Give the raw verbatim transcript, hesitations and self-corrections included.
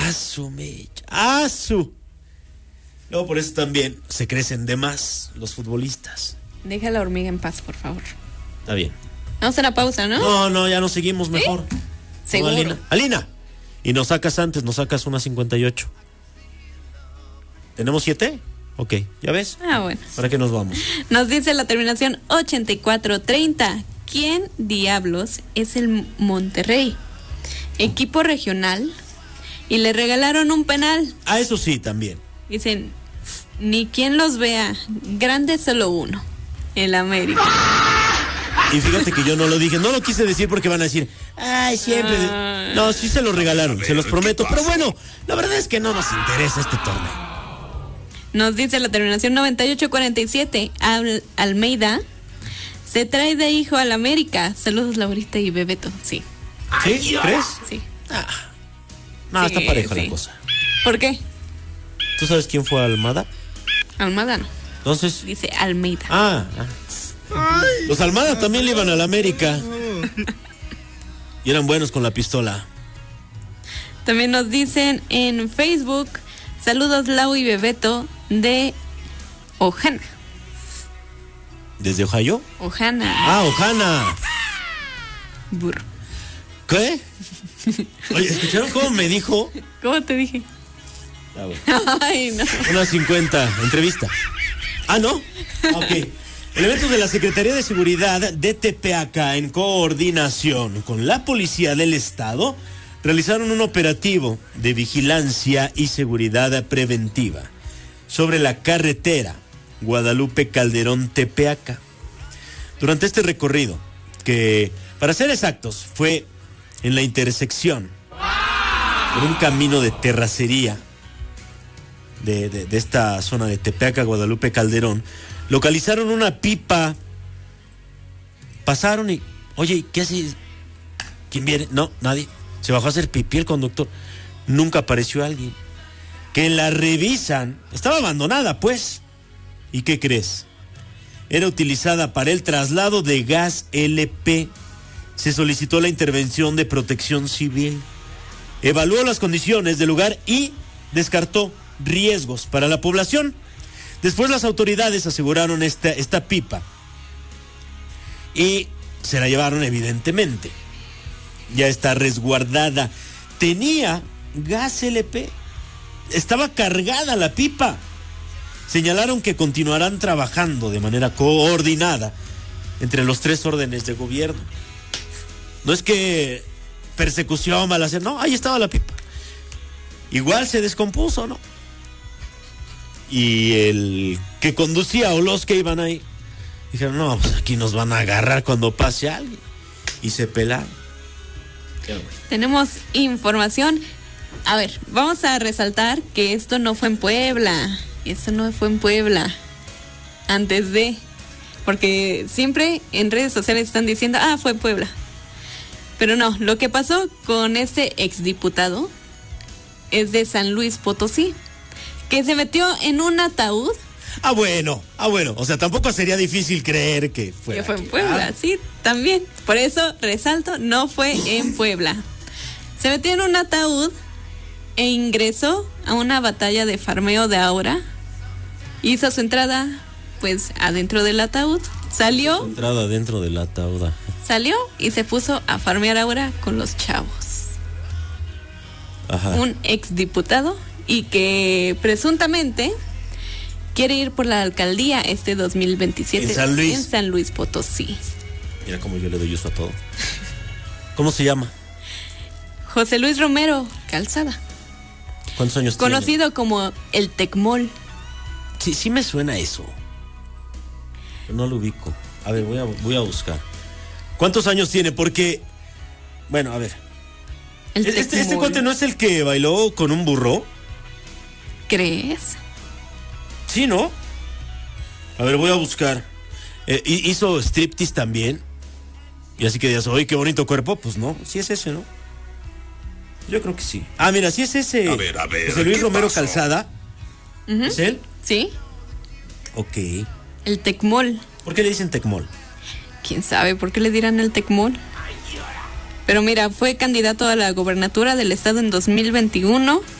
Asu, Mecha, asu. Luego por eso también se crecen de más los futbolistas. Deja la hormiga en paz, por favor. Está bien. Vamos a la pausa, ¿no? No, no, ya nos seguimos mejor. ¿Sí? Seguro. No, Alina. Alina. Y nos sacas antes, nos sacas una cincuenta y ocho. ¿Tenemos siete? Ok, ¿ya ves? Ah, bueno. ¿Para qué nos vamos? Nos dice la terminación ochenta y cuatro treinta. ¿Quién diablos es el Monterrey? Equipo regional. Y le regalaron un penal. Ah, eso sí, también. Dicen, ni quien los vea. Grande solo uno. El América. Y fíjate que yo no lo dije, no lo quise decir porque van a decir, ay, siempre. Ah. No, sí se los regalaron, se los prometo. Pero bueno, la verdad es que no nos interesa este torneo. Nos dice la terminación noventa y ocho cuarenta y siete. Al- Almeida se trae de hijo al América. Saludos, Laurita y Bebeto. Sí. ¿Sí? ¿Crees? Sí. Ah, no, Sí, está pareja sí. la cosa. ¿Por qué? ¿Tú sabes quién fue Almada? Almada no. Entonces. Dice Almeida. Ah, ah. Los Almada también le iban a la América. Y eran buenos con la pistola. También nos dicen en Facebook, saludos Lau y Bebeto de Ojana. ¿Desde Ohio? Ojana. Ah, Ojana. Burro. ¿Qué? Oye, ¿escucharon cómo me dijo? ¿Cómo te dije? Ah, bueno. Ay, no. Una cincuenta, entrevista. Ah, ¿no? Ah, ok. Elementos de la Secretaría de Seguridad de Tepeaca, en coordinación con la Policía del Estado, realizaron un operativo de vigilancia y seguridad preventiva sobre la carretera Guadalupe Calderón Tepeaca. Durante este recorrido, que para ser exactos fue en la intersección por un camino de terracería de, de, de esta zona de Tepeaca, Guadalupe Calderón, localizaron una pipa, pasaron y, oye, ¿qué hace? ¿Quién viene? No, nadie. Se bajó a hacer pipí el conductor. Nunca apareció alguien. Que la revisan. Estaba abandonada, pues. ¿Y qué crees? Era utilizada para el traslado de gas L P. Se solicitó la intervención de Protección Civil. Evaluó las condiciones del lugar y descartó riesgos para la población. Después las autoridades aseguraron esta, esta pipa y se la llevaron, evidentemente. Ya está resguardada. Tenía gas L P. Estaba cargada la pipa. Señalaron que continuarán trabajando de manera coordinada entre los tres órdenes de gobierno. No es que persecución, mal hacer, no, ahí estaba la pipa. Igual se descompuso, ¿no? Y el que conducía o los que iban ahí dijeron, no, pues aquí nos van a agarrar cuando pase alguien. Y se pelaron. Tenemos información. A ver, vamos a resaltar que esto no fue en Puebla. Esto no fue en Puebla. Antes de... Porque siempre en redes sociales están diciendo, ah, fue en Puebla. Pero no, lo que pasó con este exdiputado es de San Luis Potosí, que se metió en un ataúd. Ah, bueno, ah, bueno. O sea, tampoco sería difícil creer que fue. Que fue en aquí, Puebla, ¿ah? sí, también. Por eso resalto, no fue en Puebla. Se metió en un ataúd e ingresó a una batalla de farmeo de Aura. Hizo su entrada, pues, adentro del ataúd. Salió. Su entrada dentro del ataúd. Salió y se puso a farmear Aura con los chavos. Ajá. Un exdiputado y que presuntamente quiere ir por la alcaldía este dos mil veintisiete En San Luis. en San Luis Potosí. Mira cómo yo le doy uso a todo. ¿Cómo se llama? José Luis Romero Calzada, ¿Cuántos años conocido tiene? como el Tecmol. Sí, sí me suena eso. Pero no lo ubico. A ver, voy a, voy a buscar. ¿Cuántos años tiene? Porque, bueno, a ver. El Este, este Tecmol. cuate no es el que bailó con un burro. ¿Crees? Sí, ¿no? A ver, voy a buscar. Eh, hizo striptease también. Y así que digas, oye, qué bonito cuerpo. Pues no, sí es ese, ¿no? Yo creo que sí. Ah, mira, sí es ese. A ver, a ver, José Luis ¿qué Romero pasó? Calzada. Ujú. ¿Es él? Sí, Ok. el Tecmol. ¿Por qué le dicen Tecmol? ¿Quién sabe por qué le dirán el Tecmol? Pero mira, fue candidato a la gobernatura del estado en dos mil veintiuno